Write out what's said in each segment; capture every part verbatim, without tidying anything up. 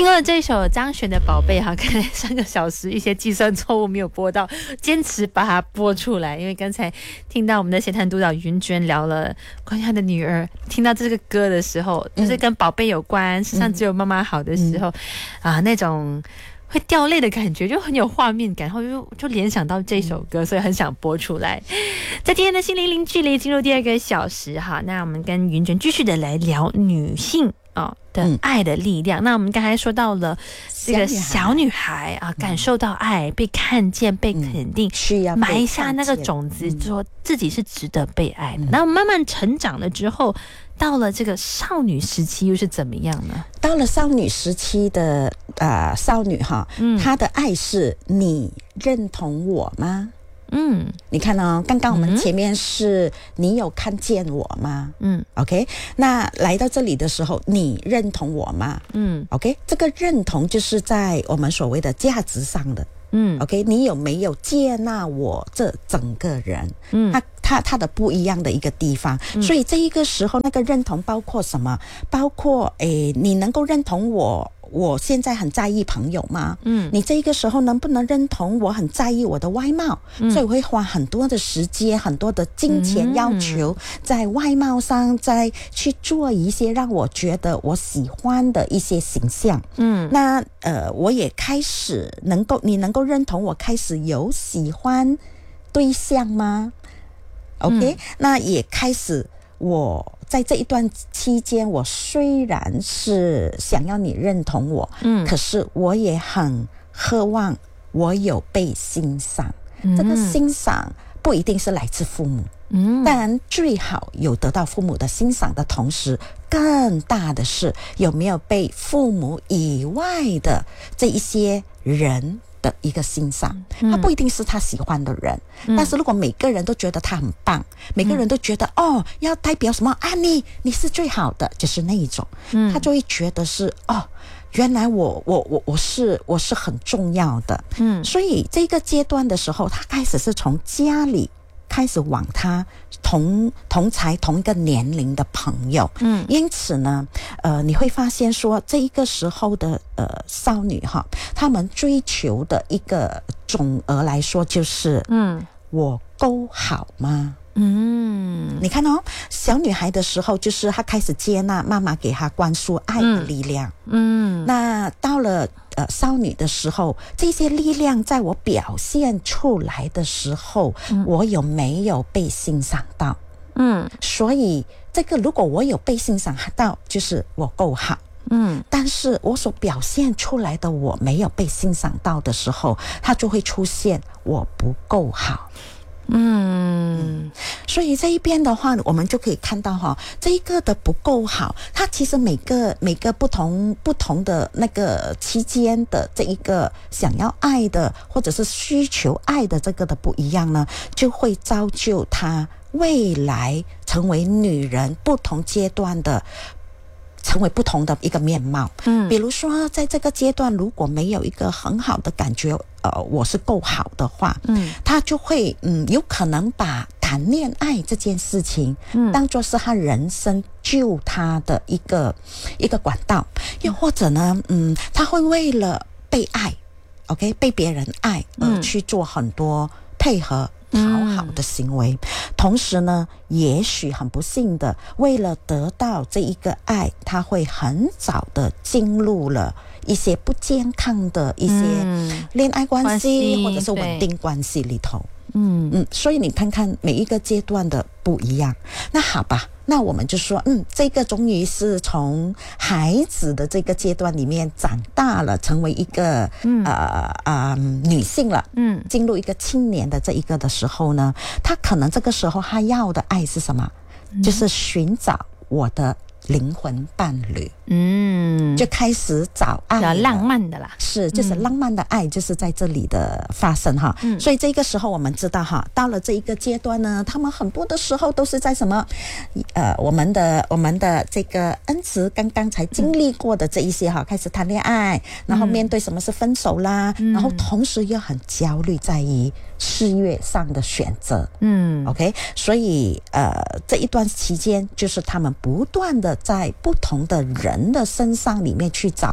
听了这首张悬的《宝贝》哈，看来上个小时一些计算错误没有播到，坚持把它播出来。因为刚才听到我们的协谈督导云娟聊了关于她的女儿，听到这个歌的时候，就是跟宝贝有关，世上只有妈妈好的时候，嗯、啊，那种会掉泪的感觉，就很有画面感，然后就就联想到这首歌，所以很想播出来。在今天的心灵零距离进入第二个小时哈，那我们跟云娟继续的来聊女性哦的爱的力量。嗯、那我们刚才说到了这个小女孩啊，感受到爱，被看见，被肯定， 需要埋下那个种子，说自己是值得被爱的。那、嗯、慢慢成长了之后，到了这个少女时期又是怎么样呢？ 到了少女时期的呃少女哈，嗯，她的爱是你认同我吗？嗯，你看哦，刚刚我们前面是、嗯、你有看见我吗？嗯 ，OK， 那来到这里的时候，你认同我吗？嗯 ，OK， 这个认同就是在我们所谓的价值上的。嗯 ，OK， 你有没有接纳我这整个人？嗯，他他他的不一样的一个地方，嗯、所以这一个时候那个认同包括什么？包括诶，你能够认同我？我现在很在意朋友吗？嗯，你这个时候能不能认同我很在意我的外貌？嗯，所以我会花很多的时间、很多的金钱要求在外貌上，再去做一些让我觉得我喜欢的一些形象。嗯，那呃，我也开始能够，你能够认同我开始有喜欢对象吗 ？OK，、嗯、那也开始我。在这一段期间，我虽然是想要你认同我，嗯，可是我也很渴望我有被欣赏。嗯、这个欣赏不一定是来自父母，嗯，当然最好有得到父母的欣赏的同时，更大的是有没有被父母以外的这一些人的一个欣赏，他不一定是他喜欢的人，嗯、但是如果每个人都觉得他很棒，每个人都觉得、嗯、哦，要代表什么啊？你你是最好的，就是那一种，嗯、他就会觉得是哦，原来我我我我是我是很重要的，嗯，所以这个阶段的时候，他开始是从家里开始往他同同才同一个年龄的朋友，嗯，因此呢，呃，你会发现说这一个时候的呃少女哈，她们追求的一个总额来说就是，嗯，我够好吗？嗯，你看哦，小女孩的时候，就是她开始接纳妈妈给她灌输爱的力量。嗯，那到了呃少女的时候，这些力量在我表现出来的时候，嗯、我有没有被欣赏到？嗯，所以这个如果我有被欣赏到，就是我够好。嗯，但是我所表现出来的我没有被欣赏到的时候，它就会出现我不够好。嗯，所以这一边的话，我们就可以看到哈，这一个的不够好，它其实每个每个不同不同的那个期间的这一个想要爱的或者是需求爱的这个的不一样呢，就会造就它未来成为女人不同阶段的。成为不同的一个面貌，嗯，比如说在这个阶段，如果没有一个很好的感觉，呃，我是够好的话，嗯，他就会，嗯，有可能把谈恋爱这件事情，嗯，当作是他人生救他的一个一个管道，又或者呢，嗯，他会为了被爱 ，OK， 被别人爱而去做很多配合。讨好的行为，同时呢，也许很不幸的，为了得到这一个爱，他会很早的进入了一些不健康的一些恋爱关系，或者是稳定关系里头。嗯嗯，所以你看看每一个阶段的不一样。那好吧，那我们就说，嗯，这个终于是从孩子的这个阶段里面长大了，成为一个、嗯、呃呃女性了，嗯，进入一个青年的这一个的时候呢，她可能这个时候她要的爱是什么？嗯、就是寻找我的灵魂伴侣，嗯，就开始找爱了， 浪漫的啦， 是，就是浪漫的爱，就是在这里的发生哈。嗯，所以这个时候我们知道哈，到了这一个阶段呢，他们很多的时候都是在什么，呃，我们的我们的这个恩慈刚刚才经历过的这一些哈，开始谈恋爱，然后面对什么是分手啦，嗯、然后同时又很焦虑在于事业上的选择，嗯 ，OK， 所以呃这一段期间就是他们不断的在不同的人的身上里面去找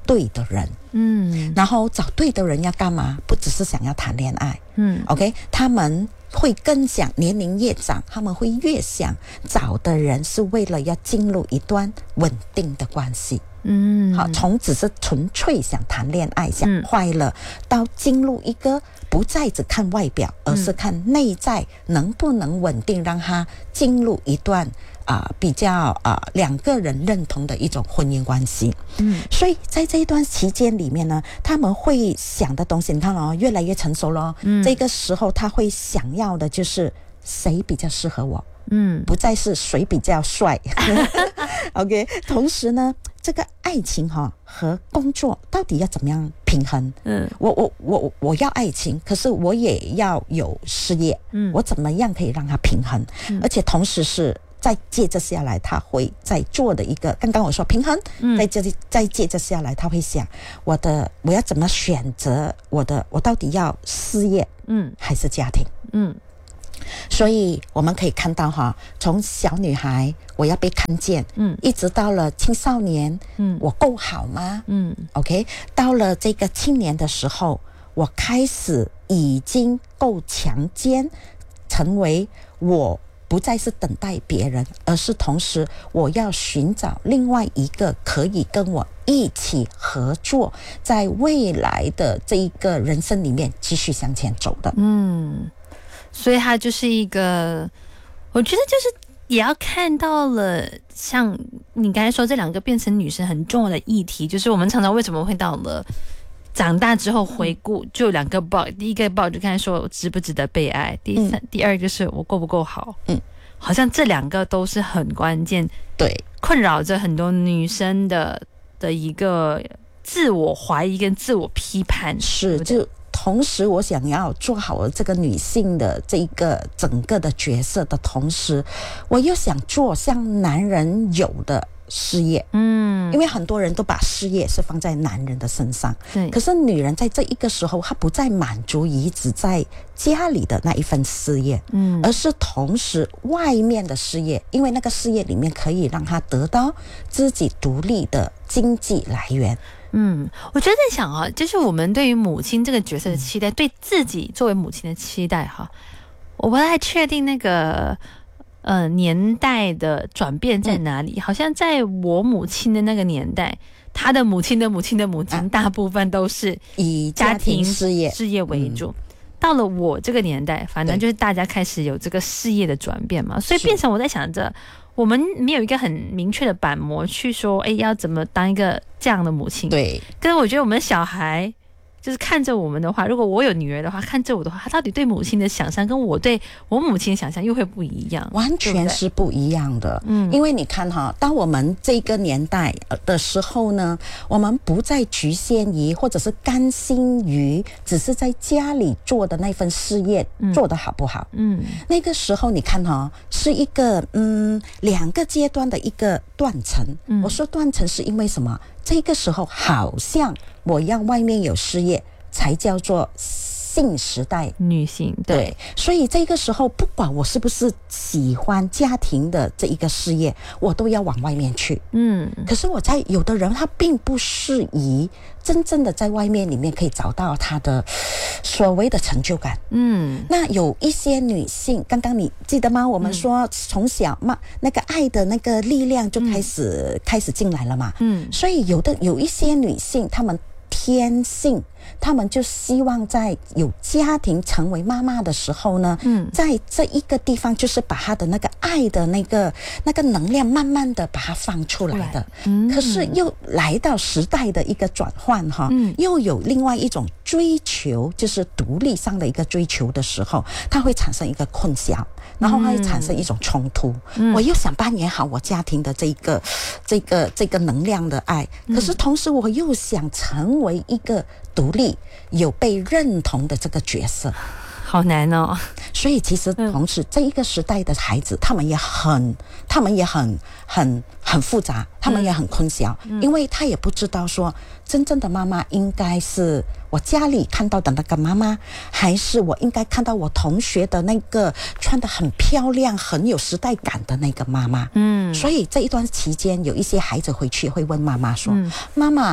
对的人。嗯，然后找对的人要干嘛？不只是想要谈恋爱。嗯 ，OK， 他们会更想，年龄越长，他们会越想找的人是为了要进入一段稳定的关系。嗯，好，从只是纯粹想谈恋爱、想快乐，到进入一个不再只看外表，而是看内在能不能稳定，让他进入一段啊、呃、比较啊、呃、两个人认同的一种婚姻关系。嗯，所以在这一段期间里面呢，他们会想的东西，你看哦，越来越成熟了。嗯，这个时候他会想要的就是谁比较适合我。嗯，不再是谁比较帅。OK， 同时呢，这个爱情哈、哦、和工作到底要怎么样平衡？嗯，我我我我要爱情，可是我也要有事业。嗯，我怎么样可以让它平衡？嗯，而且同时是再接着下来，他会在做的一个，刚刚我说平衡，嗯，再接再接着下来，他会想我的我要怎么选择我的，我到底要事业，嗯，还是家庭？嗯。所以我们可以看到哈，从小女孩我要被看见，嗯，一直到了青少年，嗯，我够好吗？嗯 ，OK， 到了这个青年的时候，我开始已经够强健，成为我不再是等待别人，而是同时我要寻找另外一个可以跟我一起合作，在未来的这一个人生里面继续向前走的，嗯。 所以它就是一个，我觉得就是也要看到了，像你刚才说这两个变成女生很重要的议题，就是我们常常为什么会到了长大之后回顾，就两个报，第一个报就刚才说我值不值得被爱，第三、嗯、第二个是我够不够好，嗯，好像这两个都是很关键， 对， 困扰着很多女生的的一个自我怀疑跟自我批判， 是就。同时我想要做好这个女性的这一个整个的角色的同时，我又想做像男人有的事业，嗯，因为很多人都把事业是放在男人的身上，对，可是女人在这一个时候她不再满足于只在家里的那一份事业，嗯，而是同时外面的事业，因为那个事业里面可以让她得到自己独立的经济来源。 嗯，我觉得在想啊，就是我们对于母亲这个角色的期待，嗯、对自己作为母亲的期待哈，我不太确定那个呃年代的转变在哪里。嗯、好像在我母亲的那个年代，她的母亲的母亲的母亲，啊、大部分都是以家庭事业事业为主。嗯、到了我这个年代，反正就是大家开始有这个事业的转变嘛，所以变成我在想着。我们没有一个很明确的板模去说，哎，要怎么当一个这样的母亲？ 对。 可是我觉得我们小孩就是看着我们的话，如果我有女儿的话，看着我的话，她到底对母亲的想象跟我对我母亲的想象又会不一样， 完全是不一样的。嗯，因为你看哈，当我们这个年代的时候呢，我们不再局限于或者是甘心于只是在家里做的那份事业、嗯、做得好不好？嗯，那个时候你看哈，是一个嗯两个阶段的一个断层。嗯，我说断层是因为什么？这个时候好像我要外面有事业才叫做性时代女性， 对， 对，所以这个时候不管我是不是喜欢家庭的这一个事业，我都要往外面去。嗯，可是我在有的人他并不适宜真正的在外面里面可以找到他的所谓的成就感。嗯，那有一些女性，刚刚你记得吗？我们说从小嘛，那个爱的那个力量就开始、嗯、开始进来了嘛。嗯，所以有的有一些女性，她们天性，他们就希望在有家庭成为妈妈的时候呢，嗯，在这一个地方就是把他的那个爱的那个那个能量慢慢的把它放出来的。嗯，可是又来到时代的一个转换哈，嗯，又有另外一种追求，就是独立上的一个追求的时候，它会产生一个困淆，然后会产生一种冲突。嗯，我又想扮演好我家庭的这个这个这个能量的爱，可是同时我又想成为一个独立有被认同的这个角色， 好难哦。 所以其实同时、嗯、这一个时代的孩子，他们也很他们也很很很复杂，他们也很困淆、嗯、因为他也不知道说真正的妈妈应该是我家里看到的那个妈妈，还是我应该看到我同学的那个穿得很漂亮很有时代感的那个妈妈。嗯，所以这一段期间有一些孩子回去会问妈妈说、嗯、妈妈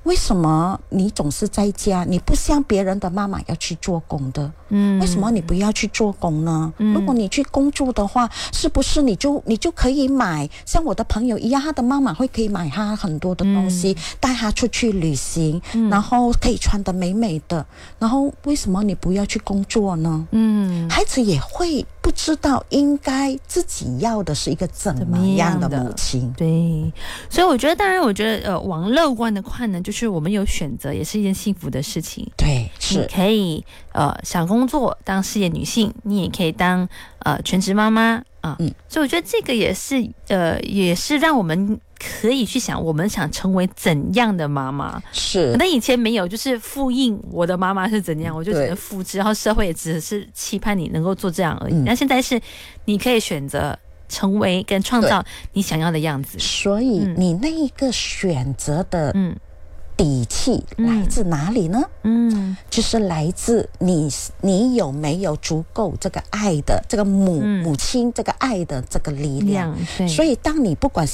为什么你总是在家？你不像别人的妈妈要去做工的，嗯，为什么你不要去做工呢？嗯、如果你去工作的话，是不是你就你就可以买像我的朋友一样，他的妈妈会可以买他很多的东西，嗯、带他出去旅行，嗯、然后可以穿得美美的。然后为什么你不要去工作呢？嗯，孩子也会不知道应该自己要的是一个怎么样的母亲。 对，所以我觉得，当然，我觉得呃，往乐观的看呢，就是我们有选择，也是一件幸福的事情。 对，是你可以呃想工作当事业女性，你也可以当呃全职妈妈啊。嗯，所以我觉得这个也是呃，也是让我们可以去想，我们想成为怎样的妈妈。 是， 可能以前没有，就是复印我的妈妈是怎样，我就只能复制，然后社会也只是期盼你能够做这样而已。那、嗯、现在是你可以选择成为跟创造你想要的样子， 所以你那一个选择的底气来自哪里呢？嗯，就是来自你你有没有足够这个爱的这个母、嗯、母亲这个爱的这个力量。所以当你不管是